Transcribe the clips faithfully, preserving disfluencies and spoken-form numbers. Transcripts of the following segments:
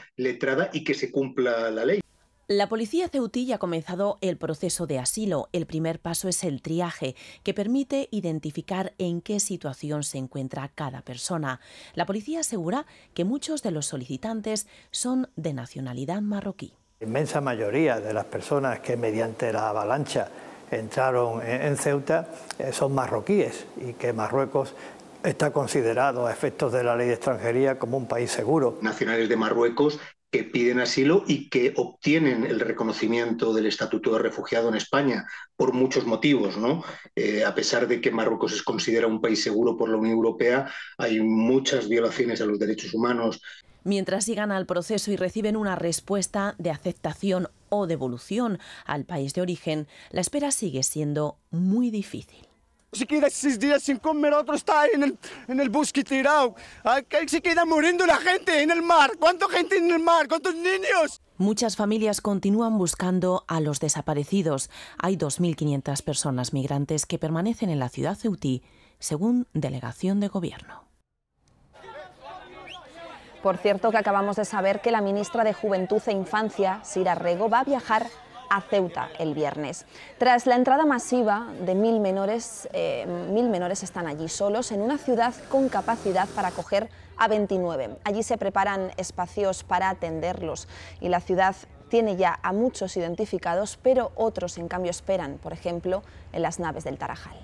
letrada y que se cumpla la ley. La policía ceutí ha comenzado el proceso de asilo. El primer paso es el triaje, que permite identificar en qué situación se encuentra cada persona. La policía asegura que muchos de los solicitantes son de nacionalidad marroquí. La inmensa mayoría de las personas que mediante la avalancha entraron en Ceuta son marroquíes y que Marruecos está considerado a efectos de la ley de extranjería como un país seguro. Nacionales de Marruecos que piden asilo y que obtienen el reconocimiento del estatuto de refugiado en España por muchos motivos, ¿no? Eh, a pesar de que Marruecos es considerado un país seguro por la Unión Europea, hay muchas violaciones a los derechos humanos. Mientras sigan al proceso y reciben una respuesta de aceptación o devolución al país de origen, la espera sigue siendo muy difícil. Se queda seis días sin comer, otro está en el, en el bosque tirado. Aquí se queda muriendo la gente en el mar. ¿Cuánta gente en el mar? ¿Cuántos niños? Muchas familias continúan buscando a los desaparecidos. Hay dos mil quinientas personas migrantes que permanecen en la ciudad ceutí, según delegación de gobierno. Por cierto, que acabamos de saber que la ministra de Juventud e Infancia, Sira Rego, va a viajar a Ceuta el viernes. Tras la entrada masiva de mil menores, eh, mil menores están allí solos en una ciudad con capacidad para acoger a veintinueve. Allí se preparan espacios para atenderlos y la ciudad tiene ya a muchos identificados, pero otros en cambio esperan, por ejemplo, en las naves del Tarajal.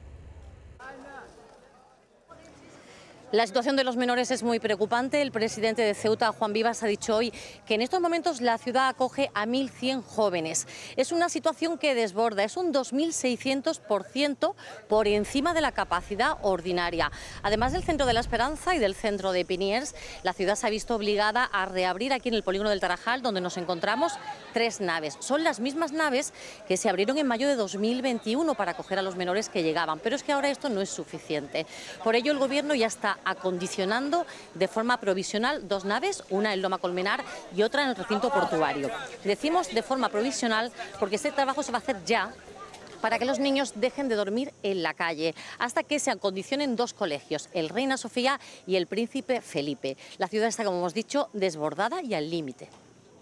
La situación de los menores es muy preocupante. El presidente de Ceuta, Juan Vivas, ha dicho hoy que en estos momentos la ciudad acoge a mil cien jóvenes. Es una situación que desborda, es un dos mil seiscientos por ciento por encima de la capacidad ordinaria. Además del Centro de la Esperanza y del Centro de Piniers, la ciudad se ha visto obligada a reabrir aquí en el polígono del Tarajal, donde nos encontramos, tres naves. Son las mismas naves que se abrieron en mayo de dos mil veintiuno para acoger a los menores que llegaban. Pero es que ahora esto no es suficiente. Por ello, el Gobierno ya está acondicionando de forma provisional dos naves, una en Loma Colmenar y otra en el recinto portuario. Decimos de forma provisional porque este trabajo se va a hacer ya para que los niños dejen de dormir en la calle, hasta que se acondicionen dos colegios, el Reina Sofía y el Príncipe Felipe. La ciudad está, como hemos dicho, desbordada y al límite.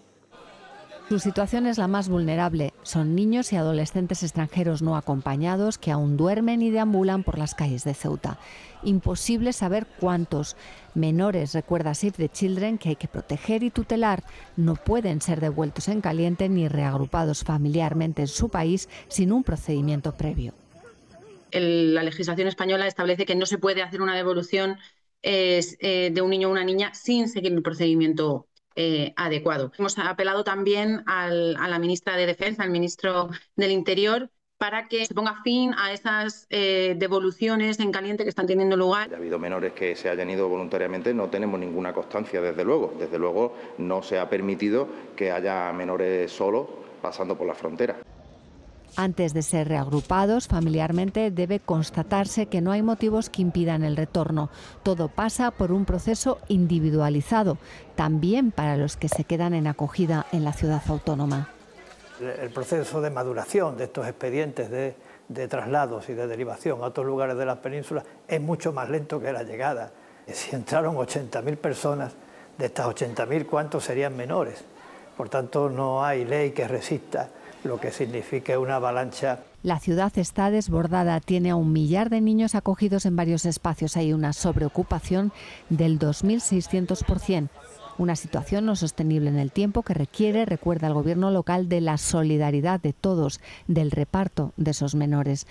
Su situación es la más vulnerable. Son niños y adolescentes extranjeros no acompañados que aún duermen y deambulan por las calles de Ceuta. Imposible saber cuántos. Menores, recuerda Save the Children, que hay que proteger y tutelar. No pueden ser devueltos en caliente ni reagrupados familiarmente en su país sin un procedimiento previo. El, la legislación española establece que no se puede hacer una devolución eh, eh, de un niño o una niña sin seguir el procedimiento Eh, adecuado. Hemos apelado también al, a la ministra de Defensa, al ministro del Interior, para que se ponga fin a esas eh, devoluciones en caliente que están teniendo lugar. Ha habido menores que se hayan ido voluntariamente, no tenemos ninguna constancia, desde luego. Desde luego no se ha permitido que haya menores solos pasando por la frontera. Antes de ser reagrupados familiarmente debe constatarse que no hay motivos que impidan el retorno. Todo pasa por un proceso individualizado, también para los que se quedan en acogida en la ciudad autónoma. El proceso de maduración de estos expedientes de, de traslados y de derivación a otros lugares de la península es mucho más lento que la llegada. Si entraron ochenta mil personas, de estas ochenta mil, ¿cuántos serían menores? Por tanto, no hay ley que resista lo que significa una avalancha. La ciudad está desbordada, tiene a un millar de niños acogidos en varios espacios. Hay una sobreocupación del dos mil seiscientos por ciento. Una situación no sostenible en el tiempo que requiere, recuerda el gobierno local, de la solidaridad de todos, del reparto de esos menores.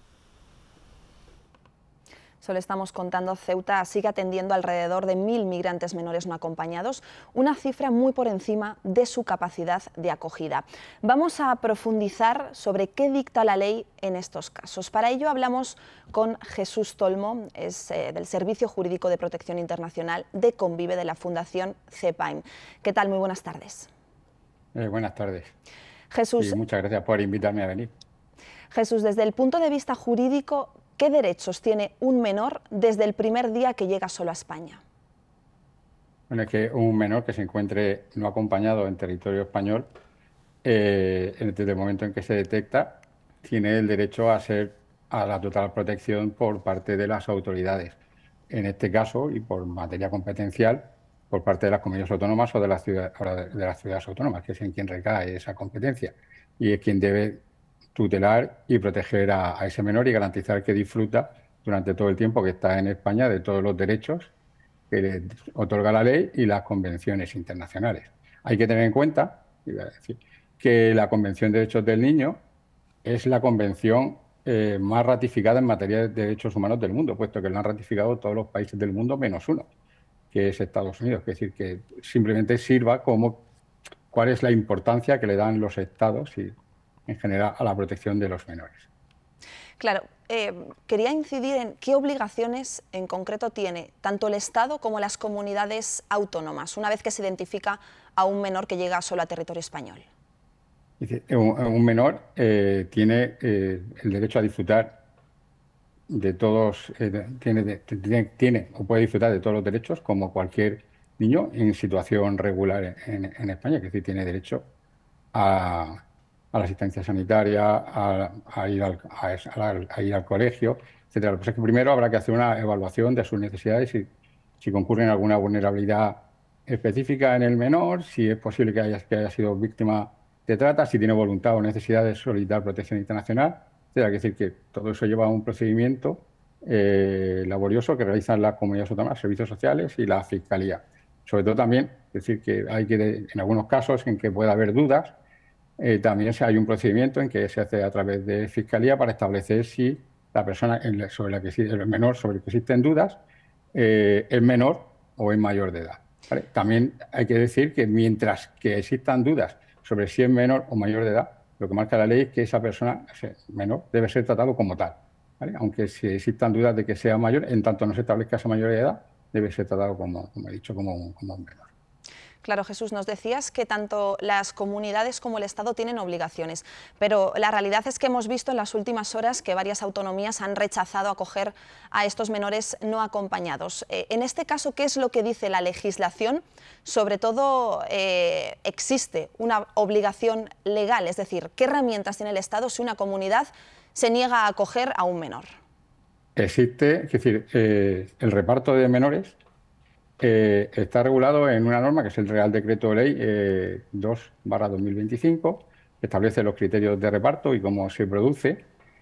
Solo estamos contando, Ceuta sigue atendiendo alrededor de mil migrantes menores no acompañados, una cifra muy por encima de su capacidad de acogida. Vamos a profundizar sobre qué dicta la ley en estos casos. Para ello hablamos con Jesús Tolmo, es eh, del Servicio Jurídico de Protección Internacional de Convive de la Fundación CEPAIM. ¿Qué tal? Muy buenas tardes. Eh, buenas tardes. Jesús, y muchas gracias por invitarme a venir. Jesús, desde el punto de vista jurídico, ¿qué derechos tiene un menor desde el primer día que llega solo a España? Bueno, es que un menor que se encuentre no acompañado en territorio español, eh, desde el momento en que se detecta, tiene el derecho a ser a la total protección por parte de las autoridades. En este caso, y por materia competencial, por parte de las comunidades autónomas o de las, ciudad, o de, de las ciudades autónomas, que es en quien recae esa competencia y es quien debe tutelar y proteger a, a ese menor y garantizar que disfruta durante todo el tiempo que está en España de todos los derechos que le otorga la ley y las convenciones internacionales. Hay que tener en cuenta, iba a decir, que la Convención de Derechos del Niño es la convención eh, más ratificada en materia de derechos humanos del mundo, puesto que la han ratificado todos los países del mundo menos uno, que es Estados Unidos. Es decir, que simplemente sirva como cuál es la importancia que le dan los estados y, en general, a la protección de los menores. Claro, eh, quería incidir en qué obligaciones en concreto tiene tanto el Estado como las comunidades autónomas, una vez que se identifica a un menor que llega solo a territorio español. Un, un menor eh, tiene eh, el derecho a disfrutar de todos, eh, tiene, de, tiene, tiene o puede disfrutar de todos los derechos como cualquier niño en situación regular en, en España, que es decir, tiene derecho a, a la asistencia sanitaria, a, a, ir al, a, a ir al colegio, etcétera. Lo que pasa es que primero habrá que hacer una evaluación de sus necesidades y si concurre en alguna vulnerabilidad específica en el menor, si es posible que haya, que haya sido víctima de trata, si tiene voluntad o necesidad de solicitar protección internacional, etcétera. Es decir, que todo eso lleva a un procedimiento eh, laborioso que realizan las comunidades autónomas, servicios sociales y la Fiscalía. Sobre todo también, es decir, que hay que, en algunos casos en que pueda haber dudas, eh, también hay un procedimiento en que se hace a través de Fiscalía para establecer si la persona sobre la que el menor sobre el que existen dudas eh, es menor o es mayor de edad, ¿vale? También hay que decir que mientras que existan dudas sobre si es menor o mayor de edad, lo que marca la ley es que esa persona menor debe ser tratado como tal, ¿vale? Aunque si existan dudas de que sea mayor, en tanto no se establezca esa mayoría de edad, debe ser tratado como, como he dicho, como un, como un menor. Claro, Jesús, nos decías que tanto las comunidades como el Estado tienen obligaciones, pero la realidad es que hemos visto en las últimas horas que varias autonomías han rechazado acoger a estos menores no acompañados. Eh, en este caso, ¿qué es lo que dice la legislación? Sobre todo, eh, ¿existe una obligación legal? Es decir, ¿qué herramientas tiene el Estado si una comunidad se niega a acoger a un menor? Existe, es decir, eh, el reparto de menores Eh, está regulado en una norma que es el Real Decreto Ley eh, dos barra dos mil veinticinco, que establece los criterios de reparto y cómo se produce.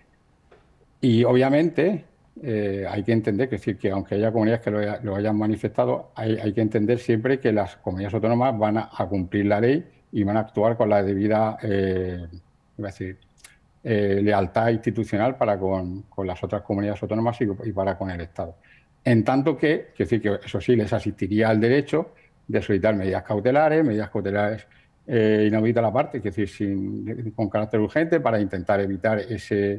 Y obviamente eh, hay que entender que, es decir, que aunque haya comunidades que lo, lo hayan manifestado, hay, hay que entender siempre que las comunidades autónomas van a, a cumplir la ley y van a actuar con la debida eh, iba a decir, eh, lealtad institucional para con, con las otras comunidades autónomas y, y para con el Estado. En tanto que, que, decir, que eso sí, les asistiría al derecho de solicitar medidas cautelares, medidas cautelares eh, inauditas a la parte, es decir, sin, con carácter urgente para intentar evitar ese,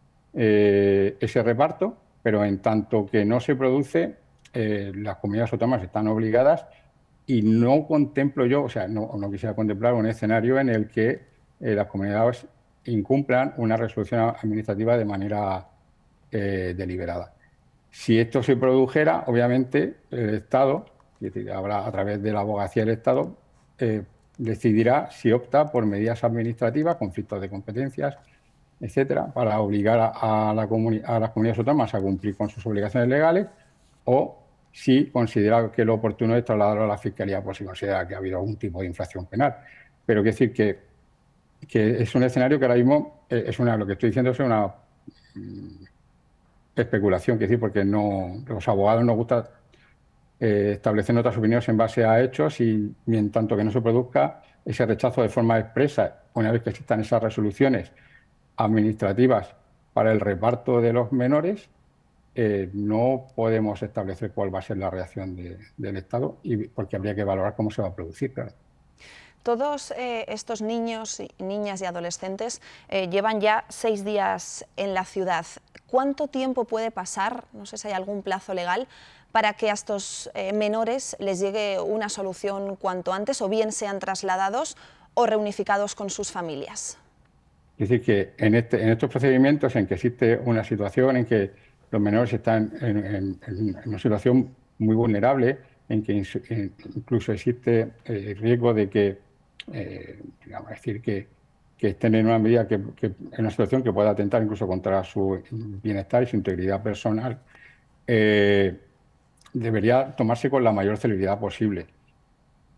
eh, ese reparto, pero en tanto que no se produce, eh, las comunidades autónomas están obligadas y no contemplo yo, o sea, no, no quisiera contemplar un escenario en el que eh, las comunidades incumplan una resolución administrativa de manera eh, deliberada. Si esto se produjera, obviamente el Estado, es decir, habrá a través de la abogacía del Estado, eh, decidirá si opta por medidas administrativas, conflictos de competencias, etcétera, para obligar a, a, la a las comunidades autónomas a cumplir con sus obligaciones legales, o si considera que lo oportuno es trasladarlo a la Fiscalía por si considera que ha habido algún tipo de infracción penal. Pero quiero decir que, que es un escenario que ahora mismo, eh, es una, lo que estoy diciendo es una mmm, especulación, que decir, porque no, los abogados nos gusta eh, establecer nuestras opiniones en base a hechos y, y en tanto que no se produzca ese rechazo de forma expresa, una vez que existan esas resoluciones administrativas para el reparto de los menores, eh, no podemos establecer cuál va a ser la reacción de, del Estado, y porque habría que valorar cómo se va a producir, claro. Todos eh, estos niños, niñas y adolescentes eh, llevan ya seis días en la ciudad. ¿Cuánto tiempo puede pasar, no sé si hay algún plazo legal, para que a estos eh, menores les llegue una solución cuanto antes, o bien sean trasladados o reunificados con sus familias? Es decir, que en, este, en estos procedimientos en que existe una situación en que los menores están en, en, en una situación muy vulnerable, en que incluso existe el riesgo de que, eh, digamos, decir, que, que estén en una medida, que, que, en una situación que pueda atentar incluso contra su bienestar y su integridad personal, eh, debería tomarse con la mayor celeridad posible.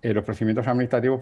eh, los procedimientos administrativos